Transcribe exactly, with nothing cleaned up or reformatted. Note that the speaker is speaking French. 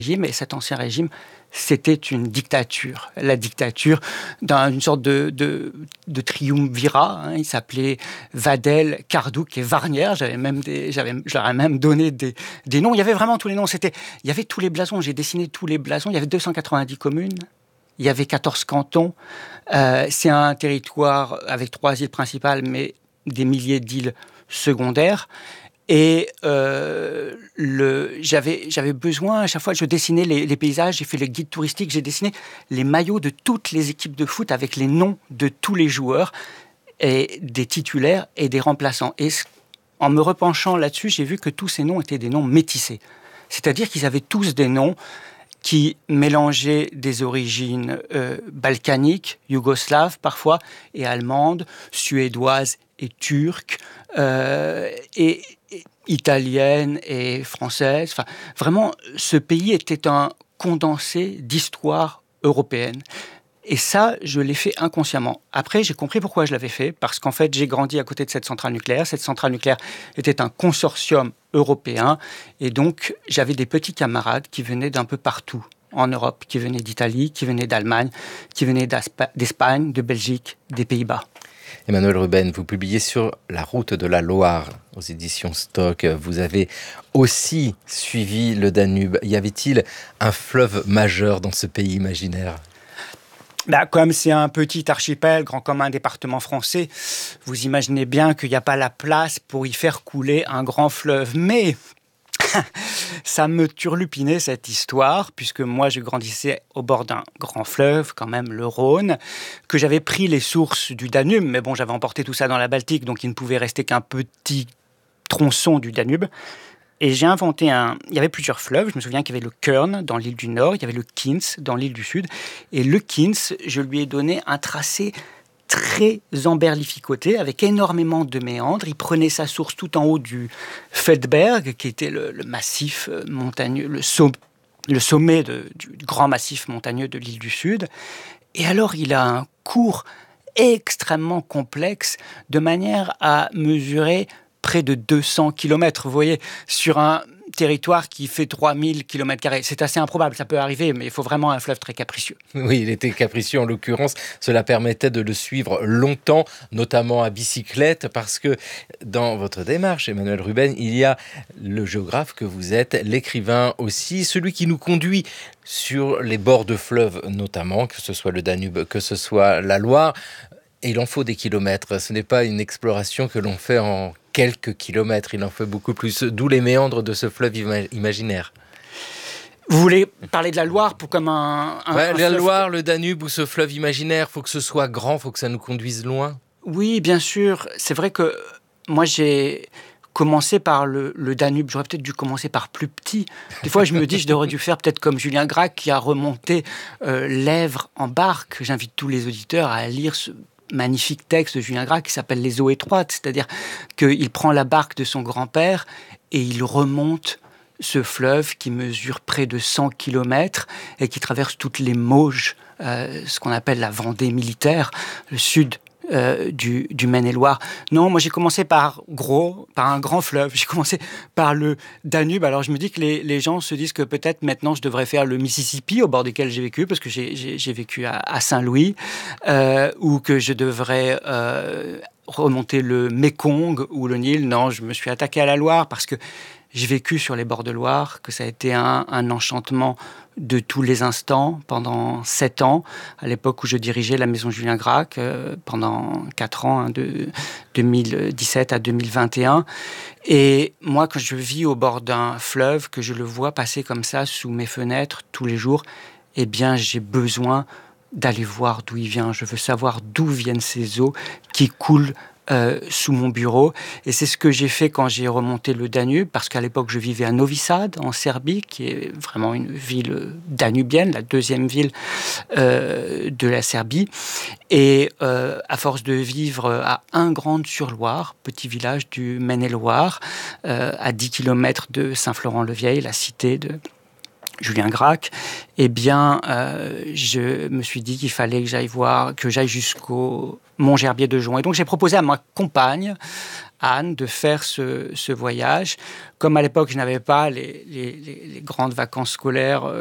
régime, et cet ancien régime, c'était une dictature. La dictature d'une sorte de, de, de triumvirat. Hein. Il s'appelait Vadel, Karduk et Warnière. J'avais même des, j'avais, je leur ai même donné des, des noms. Il y avait vraiment tous les noms. C'était, il y avait tous les blasons. J'ai dessiné tous les blasons. Il y avait deux cent quatre-vingt-dix communes. Il y avait quatorze cantons. Euh, c'est un territoire avec trois îles principales, mais des milliers d'îles secondaires. Et euh, le, j'avais, j'avais besoin, à chaque fois, je dessinais les, les paysages, j'ai fait le guide touristique, j'ai dessiné les maillots de toutes les équipes de foot avec les noms de tous les joueurs, et des titulaires et des remplaçants. Et en me repenchant là-dessus, j'ai vu que tous ces noms étaient des noms métissés. C'est-à-dire qu'ils avaient tous des noms qui mélangeaient des origines euh, balkaniques, yougoslaves parfois, et allemandes, suédoises et turques, euh, et, et italiennes et françaises. Enfin, vraiment, ce pays était un condensé d'histoire européenne. Et ça, je l'ai fait inconsciemment. Après, j'ai compris pourquoi je l'avais fait, parce qu'en fait, j'ai grandi à côté de cette centrale nucléaire. Cette centrale nucléaire était un consortium européen, et donc j'avais des petits camarades qui venaient d'un peu partout en Europe, qui venaient d'Italie, qui venaient d'Allemagne, qui venaient d'Espagne, de Belgique, des Pays-Bas. Emmanuel Ruben, vous publiez sur La route de la Loire aux éditions Stock. Vous avez aussi suivi le Danube. Y avait-il un fleuve majeur dans ce pays imaginaire ? Bah, comme c'est un petit archipel, grand comme un département français, vous imaginez bien qu'il n'y a pas la place pour y faire couler un grand fleuve. Mais ça me turlupinait cette histoire, puisque moi je grandissais au bord d'un grand fleuve, quand même le Rhône, que j'avais pris les sources du Danube, mais bon, j'avais emporté tout ça dans la Baltique, donc il ne pouvait rester qu'un petit tronçon du Danube. Et j'ai inventé un... Il y avait plusieurs fleuves. Je me souviens qu'il y avait le Kern dans l'île du Nord, il y avait le Kins dans l'île du Sud. Et le Kins, je lui ai donné un tracé très emberlificoté, avec énormément de méandres. Il prenait sa source tout en haut du Feldberg, qui était le, le massif montagneux, le, somm- le sommet de, du, du grand massif montagneux de l'île du Sud. Et alors, il a un cours extrêmement complexe, de manière à mesurer près de deux cents kilomètres, vous voyez, sur un territoire qui fait trois mille kilomètres carrés. C'est assez improbable, ça peut arriver, mais il faut vraiment un fleuve très capricieux. Oui, il était capricieux en l'occurrence. Cela permettait de le suivre longtemps, notamment à bicyclette, parce que dans votre démarche, Emmanuel Ruben, il y a le géographe que vous êtes, l'écrivain aussi, celui qui nous conduit sur les bords de fleuves notamment, que ce soit le Danube, que ce soit la Loire. Et il en faut des kilomètres. Ce n'est pas une exploration que l'on fait en quelques kilomètres. Il en faut beaucoup plus. D'où les méandres de ce fleuve ima- imaginaire. Vous voulez parler de la Loire pour comme un... un, ouais, un la fleuve... Loire, le Danube ou ce fleuve imaginaire, il faut que ce soit grand, il faut que ça nous conduise loin. Oui, bien sûr. C'est vrai que moi, j'ai commencé par le, le Danube. J'aurais peut-être dû commencer par plus petit. Des fois, je me dis, je devrais dû faire peut-être comme Julien Gracq qui a remonté euh, l'Èvre en barque. J'invite tous les auditeurs à lire ce magnifique texte de Julien Gracq qui s'appelle Les eaux étroites, c'est-à-dire qu'il prend la barque de son grand-père et il remonte ce fleuve qui mesure près de cent kilomètres et qui traverse toutes les Mauges, euh, ce qu'on appelle la Vendée militaire, le sud euh, du, du Maine-et-Loire. Non, moi j'ai commencé par gros, par un grand fleuve. J'ai commencé par le Danube. Alors je me dis que les, les gens se disent que peut-être maintenant je devrais faire le Mississippi au bord duquel j'ai vécu, parce que j'ai, j'ai, j'ai vécu à, à Saint-Louis, euh, ou que je devrais euh, remonter le Mékong ou le Nil. Non, je me suis attaqué à la Loire parce que j'ai vécu sur les bords de Loire, que ça a été un, un enchantement de tous les instants pendant sept ans, à l'époque où je dirigeais la maison Julien Gracq, euh, pendant quatre ans, hein, de deux mille dix-sept à deux mille vingt et un. Et moi, quand je vis au bord d'un fleuve, que je le vois passer comme ça sous mes fenêtres tous les jours, eh bien, j'ai besoin d'aller voir d'où il vient. Je veux savoir d'où viennent ces eaux qui coulent Euh, sous mon bureau. Et c'est ce que j'ai fait quand j'ai remonté le Danube, parce qu'à l'époque, je vivais à Novi Sad, en Serbie, qui est vraiment une ville danubienne, la deuxième ville euh, de la Serbie. Et euh, à force de vivre à Ingrande-sur-Loire, petit village du Maine-et-Loire, euh, à dix kilomètres de Saint-Florent-le-Vieil, la cité de Julien Gracq, eh bien, euh, je me suis dit qu'il fallait que j'aille voir, que j'aille jusqu'au Mont Gerbier de Jonc. Et donc, j'ai proposé à ma compagne, Anne de faire ce, ce voyage. Comme à l'époque, je n'avais pas les, les, les, les grandes vacances scolaires